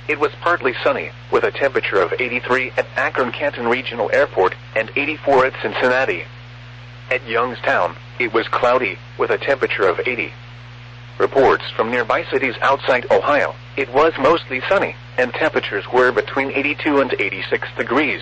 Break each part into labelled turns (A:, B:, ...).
A: it was partly sunny, with a temperature of 83 at Akron-Canton Regional Airport and 84 at Cincinnati. At Youngstown, it was cloudy, with a temperature of 80. Reports from nearby cities outside Ohio, it was mostly sunny, and temperatures were between 82 and 86 degrees.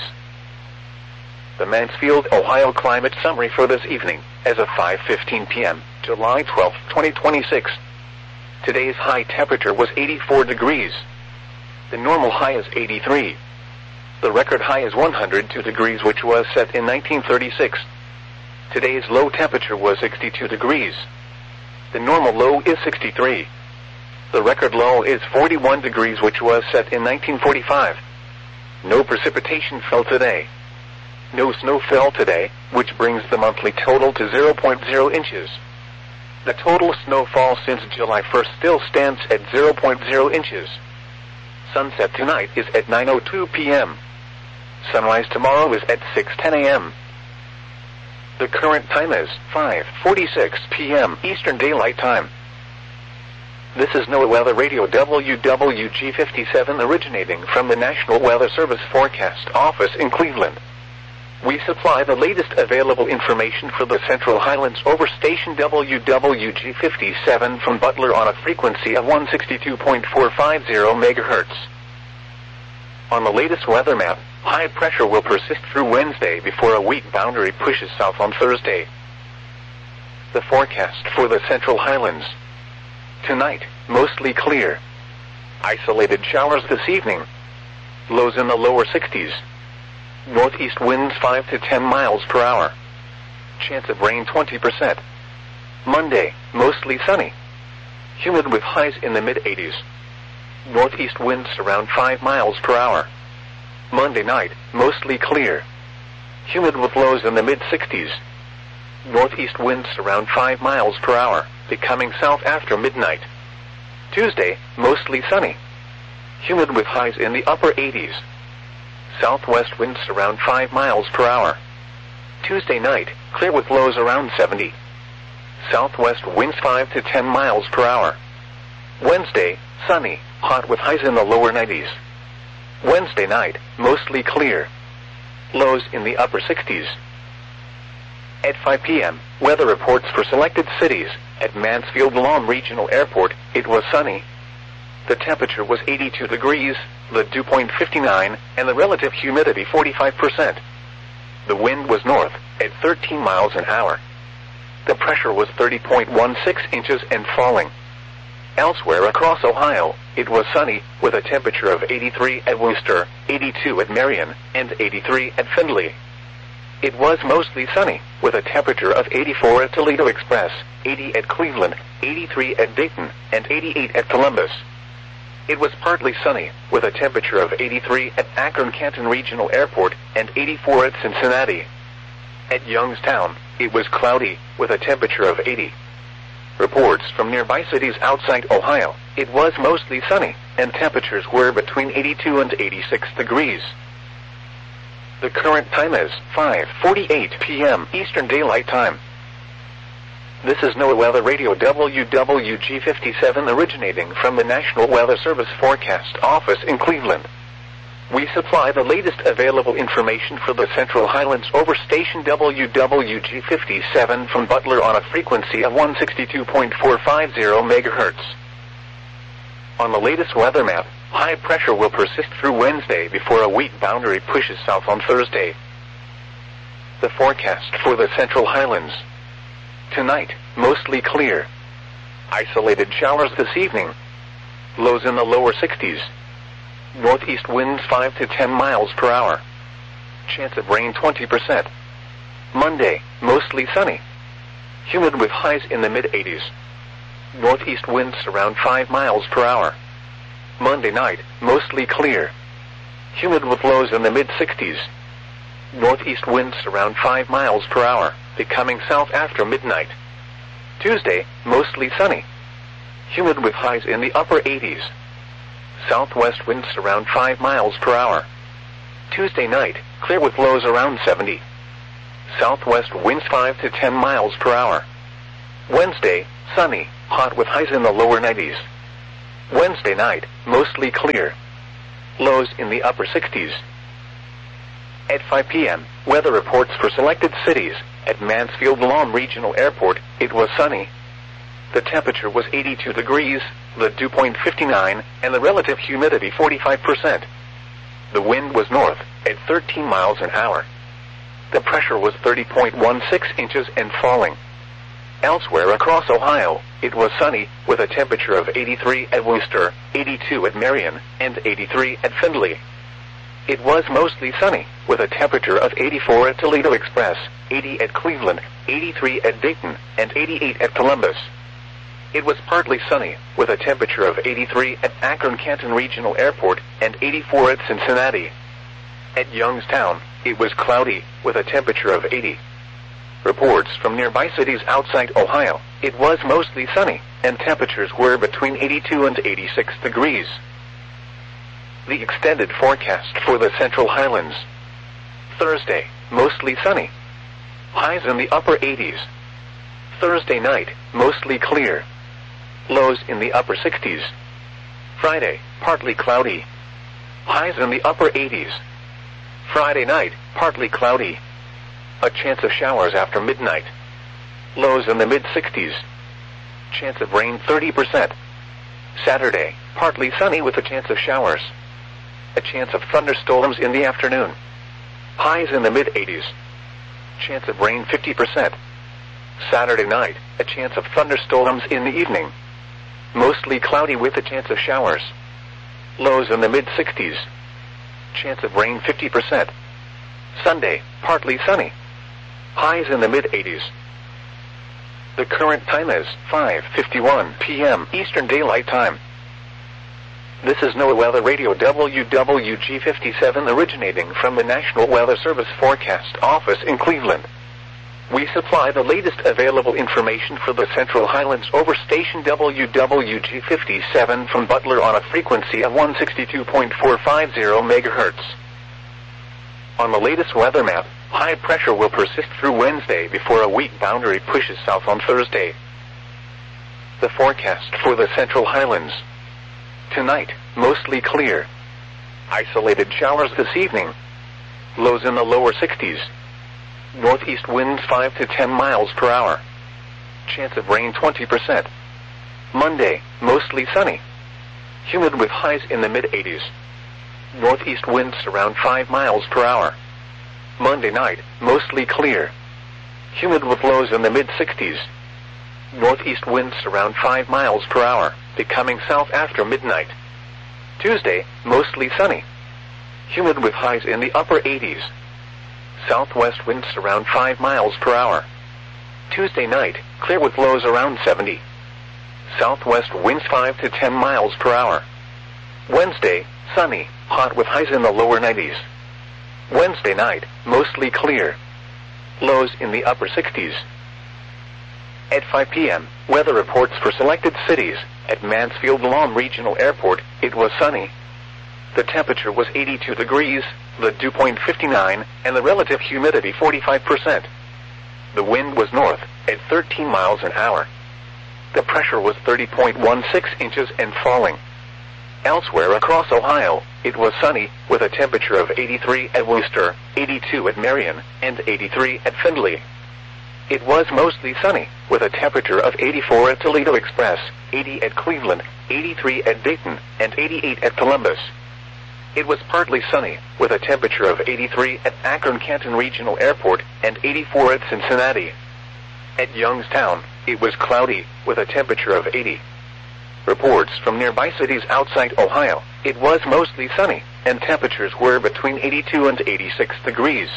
A: The Mansfield, Ohio climate summary for this evening, as of 5:15 p.m., July 12, 2026. Today's high temperature was 84 degrees. The normal high is 83. The record high is 102 degrees, which was set in 1936. Today's low temperature was 62 degrees. The normal low is 63. The record low is 41 degrees, which was set in 1945. No precipitation fell today. No snow fell today, which brings the monthly total to 0.0 inches. The total snowfall since July 1st still stands at 0.0 inches. Sunset tonight is at 9:02 p.m. Sunrise tomorrow is at 6:10 a.m. The current time is 5:46 p.m. Eastern Daylight Time. This is NOAA Weather Radio WWG57 originating from the National Weather Service Forecast Office in Cleveland. We supply the latest available information for the Central Highlands over station WWG57 from Butler on a frequency of 162.450 MHz. On the latest weather map, high pressure will persist through Wednesday before a weak boundary pushes south on Thursday. The forecast for the Central Highlands. Tonight, mostly clear. Isolated showers this evening. Lows in the lower 60s. Northeast winds 5 to 10 miles per hour. Chance of rain 20%. Monday, mostly sunny. Humid with highs in the mid-80s. Northeast winds around 5 miles per hour. Monday night, mostly clear. Humid with lows in the mid-60s. Northeast winds around 5 miles per hour, becoming south after midnight. Tuesday, mostly sunny. Humid with highs in the upper 80s. Southwest winds around 5 miles per hour. Tuesday night, clear with lows around 70. Southwest winds 5 to 10 miles per hour. Wednesday, sunny, hot with highs in the lower 90s. Wednesday night, mostly clear. Lows in the upper 60s. At 5 p.m., weather reports for selected cities. At Mansfield-Lom Regional Airport, it was sunny. The temperature was 82 degrees, the dew point 59, and the relative humidity 45%. The wind was north, at 13 miles an hour. The pressure was 30.16 inches and falling. Elsewhere across Ohio, it was sunny, with a temperature of 83 at Wooster, 82 at Marion, and 83 at Findlay. It was mostly sunny, with a temperature of 84 at Toledo Express, 80 at Cleveland, 83 at Dayton, and 88 at Columbus. It was partly sunny, with a temperature of 83 at Akron-Canton Regional Airport and 84 at Cincinnati. At Youngstown, it was cloudy, with a temperature of 80. Reports from nearby cities outside Ohio, it was mostly sunny, and temperatures were between 82 and 86 degrees. The current time is 5:48 p.m. Eastern Daylight Time. This is NOAA Weather Radio WWG57 originating from the National Weather Service Forecast Office in Cleveland. We supply the latest available information for the Central Highlands over station WWG57 from Butler on a frequency of 162.450 MHz. On the latest weather map, high pressure will persist through Wednesday before a weak boundary pushes south on Thursday. The forecast for the Central Highlands. Tonight, mostly clear. Isolated showers this evening. Lows in the lower 60s. Northeast winds 5 to 10 miles per hour. Chance of rain 20%. Monday, mostly sunny. Humid with highs in the mid-80s. Northeast winds around 5 miles per hour. Monday night, mostly clear. Humid with lows in the mid-60s. Northeast winds around 5 miles per hour, becoming south after midnight. Tuesday, mostly sunny. Humid with highs in the upper 80s. Southwest winds around 5 miles per hour. Tuesday night, clear with lows around 70. Southwest winds 5 to 10 miles per hour. Wednesday, sunny, hot with highs in the lower 90s. Wednesday night, mostly clear. lows in the upper 60s. At 5 p.m., weather reports for selected cities. At Mansfield Lawn Regional Airport, it was sunny. The temperature was 82 degrees, the dew point 59, and the relative humidity 45%. The wind was north, at 13 miles an hour. The pressure was 30.16 inches and falling. Elsewhere across Ohio, it was sunny, with a temperature of 83 at Wooster, 82 at Marion, and 83 at Findlay. It was mostly sunny, with a temperature of 84 at Toledo Express, 80 at Cleveland, 83 at Dayton, and 88 at Columbus. It was partly sunny, with a temperature of 83 at Akron-Canton Regional Airport and 84 at Cincinnati. At Youngstown, it was cloudy, with a temperature of 80. Reports from nearby cities outside Ohio, it was mostly sunny, and temperatures were between 82 and 86 degrees. The extended forecast for the Central Highlands. Thursday, mostly sunny. Highs in the upper 80s. Thursday night, mostly clear. Lows in the upper 60s. Friday, partly cloudy. Highs in the upper 80s. Friday night, partly cloudy. A chance of showers after midnight. Lows in the mid-60s. Chance of rain 30%. Saturday, partly sunny with a chance of showers. A chance of thunderstorms in the afternoon. Highs in the mid-80s. Chance of rain 50%. Saturday night, a chance of thunderstorms in the evening. Mostly cloudy with a chance of showers. Lows in the mid-60s. Chance of rain 50%. Sunday, partly sunny. Highs in the mid-80s. The current time is 5:51 p.m. Eastern Daylight Time. This is NOAA Weather Radio WWG57 originating from the National Weather Service Forecast Office in Cleveland. We supply the latest available information for the Central Highlands over station WWG57 from Butler on a frequency of 162.450 MHz. On the latest weather map, high pressure will persist through Wednesday before a weak boundary pushes south on Thursday. The forecast for the Central Highlands. Tonight, mostly clear. Isolated showers this evening. Lows in the lower 60s. Northeast winds 5 to 10 miles per hour. Chance of rain 20%. Monday, mostly sunny. Humid with highs in the mid-80s. Northeast winds around 5 miles per hour. Monday night, mostly clear. Humid with lows in the mid-60s. Northeast winds around 5 miles per hour, becoming south after midnight. Tuesday, mostly sunny. Humid with highs in the upper 80s. Southwest winds around 5 miles per hour. Tuesday night, clear with lows around 70. Southwest winds 5 to 10 miles per hour. Wednesday, sunny, hot with highs in the lower 90s. Wednesday night, mostly clear. Lows in the upper 60s. At 5 p.m., weather reports for selected cities. At Mansfield Lawn Regional Airport, it was sunny. The temperature was 82 degrees, the dew point 59, and the relative humidity 45%. The wind was north, at 13 miles an hour. The pressure was 30.16 inches and falling. Elsewhere across Ohio, it was sunny, with a temperature of 83 at Wooster, 82 at Marion, and 83 at Findlay. It was mostly sunny, with a temperature of 84 at Toledo Express, 80 at Cleveland, 83 at Dayton, and 88 at Columbus. It was partly sunny, with a temperature of 83 at Akron-Canton Regional Airport and 84 at Cincinnati. At Youngstown, it was cloudy, with a temperature of 80. Reports from nearby cities outside Ohio, it was mostly sunny, and temperatures were between 82 and 86 degrees.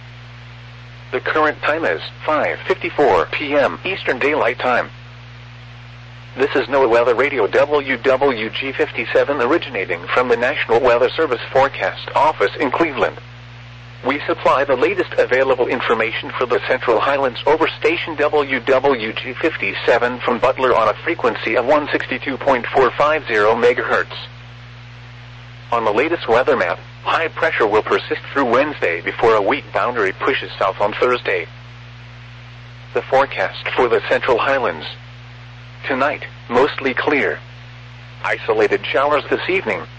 A: The current time is 5:54 p.m. Eastern Daylight Time. This is NOAA Weather Radio WWG57 originating from the National Weather Service Forecast Office in Cleveland. We supply the latest available information for the Central Highlands over station WWG57 from Butler on a frequency of 162.450 MHz. On the latest weather map, high pressure will persist through Wednesday before a weak boundary pushes south on Thursday. The forecast for the Central Highlands. Tonight, mostly clear. Isolated showers this evening.